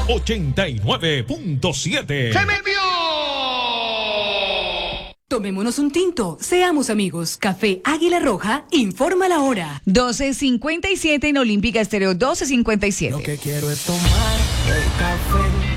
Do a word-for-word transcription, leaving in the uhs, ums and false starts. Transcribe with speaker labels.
Speaker 1: ochenta y nueve punto siete.
Speaker 2: ¡Se me envió!
Speaker 3: Tomémonos un tinto, seamos amigos. Café Águila Roja, informa la hora.
Speaker 4: doce cincuenta y siete en Olímpica Estéreo, doce cincuenta y siete.
Speaker 5: Lo que quiero es tomar el café